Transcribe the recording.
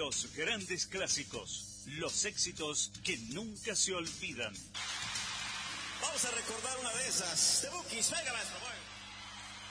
Los grandes clásicos, los éxitos que nunca se olvidan. Vamos a recordar una de esas. The Bookies, venga maestro.